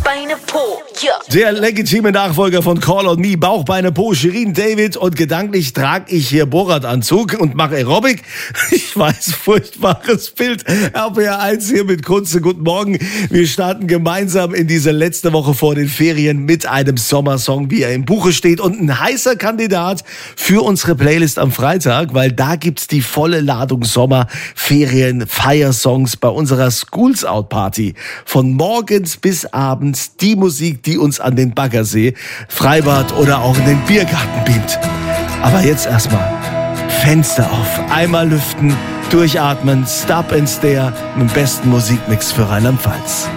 Beine, Po, ja. Der legitime Nachfolger von Call on Me, Bauch, Beine, Po, Shirin David, und gedanklich trage ich hier Borat-Anzug und mache Aerobic. Ich weiß, furchtbares Bild. RPR1 hier mit Kunze. Guten Morgen. Wir starten gemeinsam in diese letzte Woche vor den Ferien mit einem Sommersong, wie er im Buche steht, und ein heißer Kandidat für unsere Playlist am Freitag, weil da gibt's die volle Ladung Sommer-Ferien-Feiersongs bei unserer Schools Out Party. Von morgens bis abends die Musik, die uns an den Baggersee, Freibad oder auch in den Biergarten beamt. Aber jetzt erstmal Fenster auf, einmal lüften, durchatmen, Stop and Stare mit dem besten Musikmix für Rheinland-Pfalz.